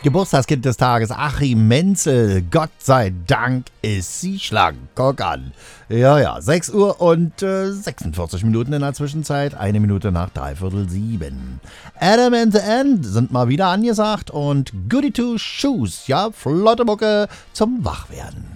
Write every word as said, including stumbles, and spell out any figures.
Geburtstagskind des Tages, Achim Menzel. Gott sei Dank ist sie schlank. Guck an. Ja, ja, sechs Uhr und äh, sechsundvierzig Minuten in der Zwischenzeit. Eine Minute nach dreiviertel sieben. Adam and the End sind mal wieder angesagt und Goody Two Shoes. Ja, flotte Mucke zum Wachwerden.